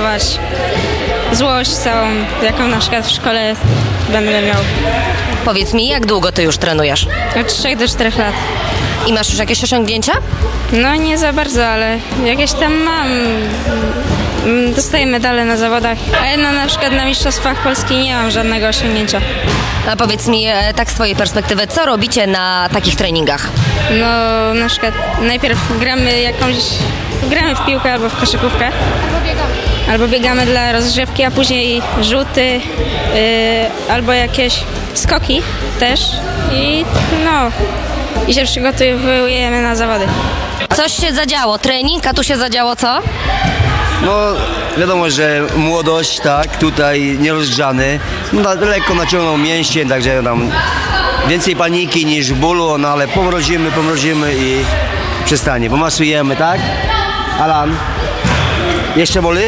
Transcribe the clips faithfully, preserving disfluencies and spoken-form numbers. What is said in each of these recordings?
zrealizować złość całą, jaką na przykład w szkole będę miał. Powiedz mi, jak długo ty już trenujesz? Od trzech do czterech lat. I masz już jakieś osiągnięcia? No nie za bardzo, ale jakieś tam mam. Mm, Dostaję medale na zawodach, ale no, na przykład na Mistrzostwach Polski nie mam żadnego osiągnięcia. A powiedz mi, e, tak z twojej perspektywy, co robicie na takich treningach? No na przykład najpierw gramy jakąś, gramy w piłkę albo w koszykówkę. Albo biegamy. Albo biegamy dla rozgrzewki, a później rzuty, yy, albo jakieś skoki też i no i się przygotowujemy na zawody. Coś się zadziało, trening, a tu się zadziało co? No wiadomo, że młodość, tak, tutaj nierozgrzany, no, na- lekko naciągnął mięśnie, także tam więcej paniki niż bólu, no ale pomrozimy, pomrozimy i przestanie, pomasujemy, tak? Alan, jeszcze boli?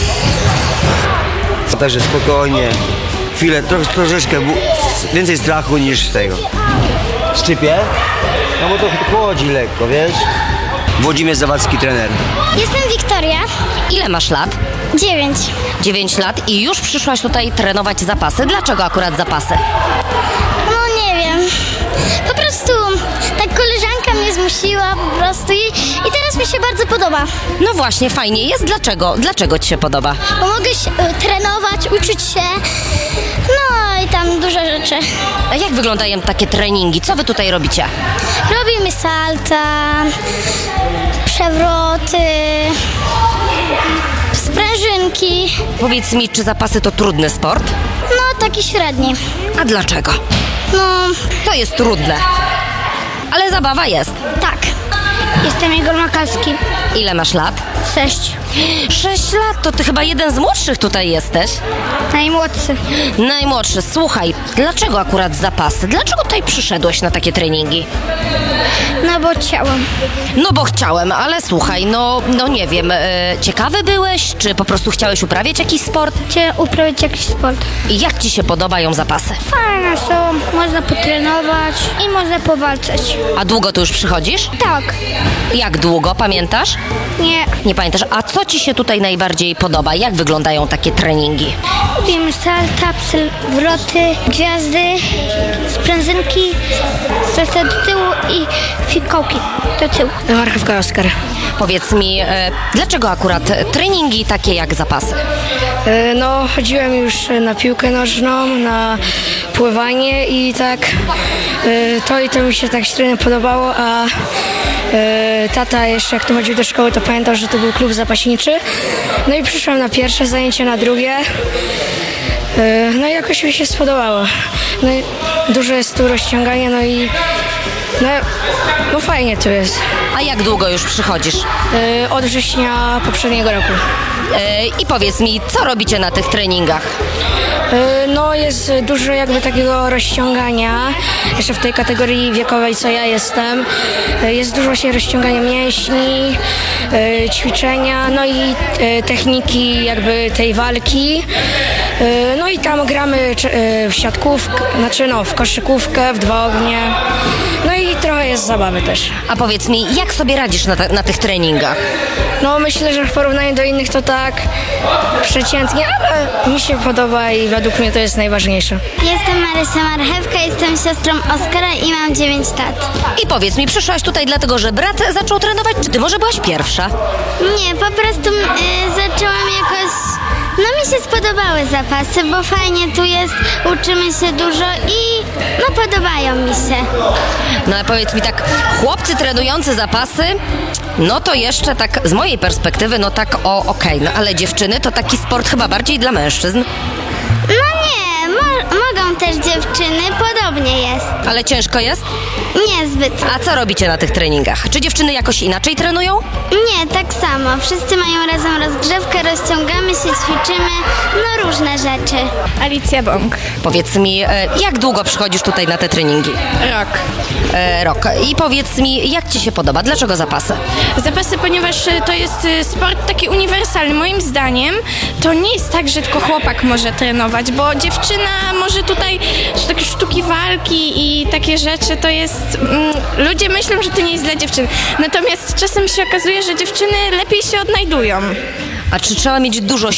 Także spokojnie, chwilę, tro, troszeczkę bu- więcej strachu niż tego. Szczypie? No bo to chodzi lekko, wiesz? Włodzimierz Zawadzki, trener. Jestem Wiktoria, Ile masz lat? dziewięć. dziewięć lat i już przyszłaś tutaj trenować zapasy. Dlaczego akurat zapasy? No nie wiem, po prostu tak koleżanka mnie zmusiła po prostu i, i teraz mi się bardzo podoba. No właśnie, fajnie jest. Dlaczego? Dlaczego ci się podoba? Bo mogę się, y, trenować, uczyć się, no i tam dużo rzeczy. A jak wyglądają takie treningi? Co wy tutaj robicie? Robimy salta, przewroty, sprężynki, Powiedz mi, czy zapasy to trudny sport? no taki średni. A dlaczego? No To jest trudne. Ale zabawa jest. tak. Jestem Igor Makalski, Ile masz lat? sześć. Sześć lat, to ty chyba jeden z młodszych tutaj jesteś. Najmłodszy. Najmłodszy, słuchaj, dlaczego akurat zapasy? Dlaczego tutaj przyszedłeś na takie treningi? No bo chciałam. No bo chciałem, ale słuchaj, no, no nie wiem, e, ciekawy byłeś, czy po prostu chciałeś uprawiać jakiś sport? Chcę uprawiać jakiś sport. I jak ci się podobają zapasy? Fajne są, można potrenować i można powalczyć. A długo tu już przychodzisz? Tak. Jak długo, pamiętasz? Nie. Nie pamiętasz, a co ci się tutaj najbardziej podoba? Jak wyglądają takie treningi? Robimy salta, przewroty, gwiazdy, sprężynki, salta do tyłu i fikołki do tyłu. Marchewka Oskar. Powiedz mi, e, dlaczego akurat treningi takie jak zapasy? E, No, chodziłem już na piłkę nożną, na pływanie i tak e, to i to mi się tak średnio podobało, a e, tata jeszcze jak tu chodził do szkoły, to pamiętał, że to był klub zapaśniczy. No i przyszłam na pierwsze zajęcie, na drugie. E, No i jakoś mi się spodobało. No i dużo jest tu rozciągania, no i no, no fajnie tu jest. A jak długo już przychodzisz? E, Od września poprzedniego roku. E, I powiedz mi, co robicie na tych treningach? E, No jest dużo jakby takiego rozciągania, jeszcze w tej kategorii wiekowej, co ja jestem. E, Jest dużo właśnie rozciągania mięśni, e, ćwiczenia, no i e, techniki jakby tej walki. E, No i tam gramy czy- e, w siatkówkę, znaczy no w koszykówkę, w dwa ognie. No i trochę jest zabawy też. A powiedz mi, jak sobie radzisz na, ta, na tych treningach? No myślę, że w porównaniu do innych to tak przeciętnie, ale mi się podoba i według mnie to jest najważniejsze. Jestem Marysia Marchewka, jestem siostrą Oskara i mam dziewięć lat. I powiedz mi, przyszłaś tutaj dlatego, że brat zaczął trenować, czy ty może byłaś pierwsza? Nie, po prostu y, zaczęłam jakoś... No mi się spodobały zapasy, bo fajnie tu jest, uczymy się dużo i no podobają mi się. No ale powiedz mi tak, chłopcy trenujący zapasy, no to jeszcze tak z mojej perspektywy, no tak o okej, no ale dziewczyny to taki sport chyba bardziej dla mężczyzn. No nie, mo- mogą też dziewczyny, podobnie jest. Ale ciężko jest? Niezbyt. A co robicie na tych treningach? Czy dziewczyny jakoś inaczej trenują? Nie, tak samo. Wszyscy mają razem rozgrzewkę, rozciągamy się, ćwiczymy, no różne rzeczy. Alicja Bąk. Powiedz mi, e, jak długo przychodzisz tutaj na te treningi? Rok. E, rok. I powiedz mi, jak ci się podoba? Dlaczego zapasy? Zapasy, ponieważ y, to jest y, sport taki uniwersalny. Moim zdaniem to nie jest tak, że tylko chłopak może trenować, bo dziewczyna może tutaj że takie sztuki walki i takie rzeczy to jest... Mm, ludzie myślą, że to nie jest dla dziewczyn. Natomiast czasem się okazuje, że dziewczyny lepiej się odnajdują. A czy trzeba mieć dużo